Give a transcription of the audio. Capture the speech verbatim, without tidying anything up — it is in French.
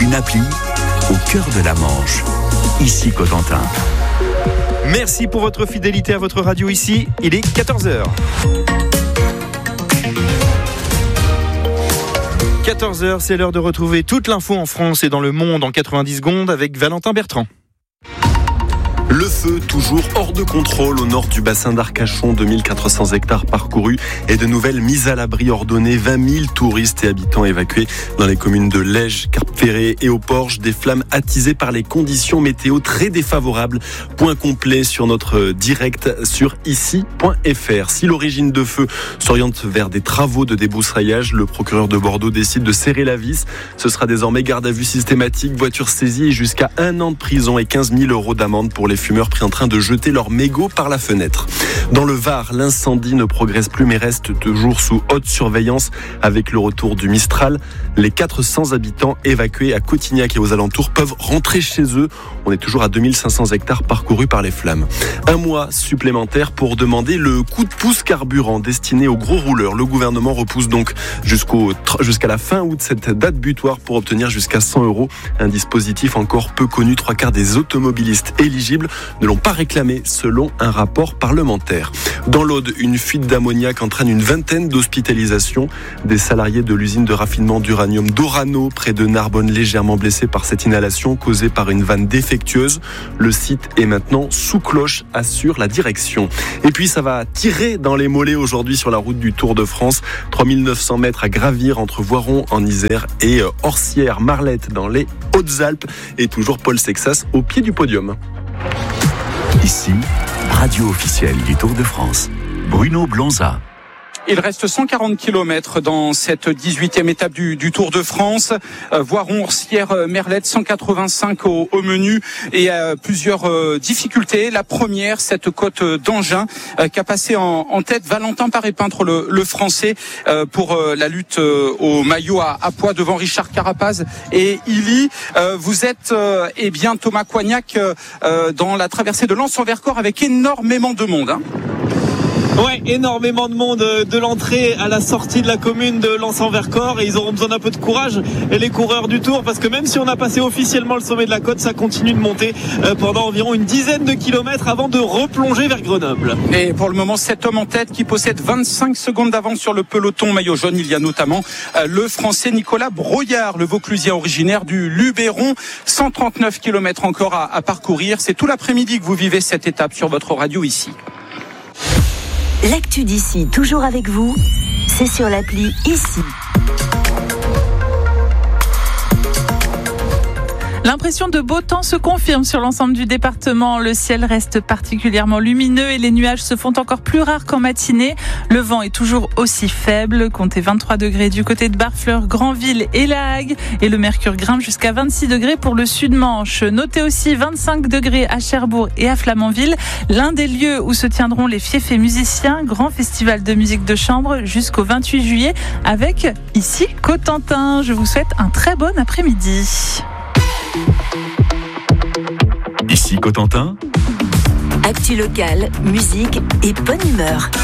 une appli au cœur de la Manche. Ici Cotentin. Merci pour votre fidélité à votre radio ici. Il est quatorze heures. quatorze heures, c'est l'heure de retrouver toute l'info en France et dans le monde en quatre-vingt-dix secondes avec Valentin Bertrand. Le feu, toujours hors de contrôle au nord du bassin d'Arcachon, deux mille quatre cents hectares parcourus et de nouvelles mises à l'abri ordonnées, vingt mille touristes et habitants évacués dans les communes de Lège, Carpentras et au Porge, des flammes attisées par les conditions météo très défavorables. Point complet sur notre direct sur ici point f r. Si l'origine de feu s'oriente vers des travaux de débroussaillage, le procureur de Bordeaux décide de serrer la vis. Ce sera désormais garde à vue systématique, voiture saisie et jusqu'à un an de prison et quinze mille euros d'amende pour les fumeurs pris en train de jeter leur mégot par la fenêtre. Dans le Var, l'incendie ne progresse plus mais reste toujours sous haute surveillance avec le retour du Mistral. Les quatre cents habitants évacués à Cotignac et aux alentours peuvent rentrer chez eux. On est toujours à deux mille cinq cents hectares parcourus par les flammes. Un mois supplémentaire pour demander le coup de pouce carburant destiné aux gros rouleurs. Le gouvernement repousse donc jusqu'au, jusqu'à la fin août cette date butoir pour obtenir jusqu'à cent euros. Un dispositif encore peu connu. Trois quarts des automobilistes éligibles ne l'ont pas réclamé selon un rapport parlementaire. Dans l'Aude, une fuite d'ammoniac entraîne une vingtaine d'hospitalisations. Des salariés de l'usine de raffinement d'uranium d'Orano, près de Narbonne, légèrement blessés par cette inhalation causée par une vanne défectueuse. Le site est maintenant sous cloche, assure la direction. Et puis ça va tirer dans les mollets aujourd'hui sur la route du Tour de France. trois mille neuf cents mètres à gravir entre Voiron en Isère et Orsières-Marlette dans les Hautes-Alpes. Et toujours Paul Sexas au pied du podium. Ici, radio officielle du Tour de France. Bruno Blonza. Il reste cent quarante kilomètres dans cette dix-huitième étape du, du Tour de France. Euh, Voiron, Orsières, Merlette, cent quatre-vingt-cinq au, au menu et euh, plusieurs euh, difficultés. La première, cette côte d'Angin euh, qui a passé en, en tête Valentin Paré-Peintre, le, le Français, euh, pour euh, la lutte euh, au maillot à, à poids devant Richard Carapaz et Illy. Euh, vous êtes, euh, eh bien, Thomas Coignac euh, dans la traversée de Lens-en-Vercors avec énormément de monde. Hein. Ouais, énormément de monde de l'entrée à la sortie de la commune de Lens-en-Vercors et ils auront besoin d'un peu de courage, les coureurs du Tour, parce que même si on a passé officiellement le sommet de la côte, ça continue de monter pendant environ une dizaine de kilomètres avant de replonger vers Grenoble. Et pour le moment, cet homme en tête qui possède vingt-cinq secondes d'avance sur le peloton maillot jaune, il y a notamment le Français Nicolas Broyard, le Vauclusien originaire du Luberon. cent trente-neuf kilomètres encore à, à parcourir. C'est tout l'après-midi que vous vivez cette étape sur votre radio ici. L'actu d'ici, toujours avec vous, c'est sur l'appli Ici. L'impression de beau temps se confirme sur l'ensemble du département. Le ciel reste particulièrement lumineux et les nuages se font encore plus rares qu'en matinée. Le vent est toujours aussi faible. Comptez vingt-trois degrés du côté de Barfleur, Granville et La Hague. Et le mercure grimpe jusqu'à vingt-six degrés pour le Sud-Manche. Notez aussi vingt-cinq degrés à Cherbourg et à Flamanville. L'un des lieux où se tiendront les Fiefs musiciens, grand festival de musique de chambre jusqu'au vingt-huit juillet avec ici Cotentin. Je vous souhaite un très bon après-midi. Ici Cotentin. Actu locale, musique et bonne humeur.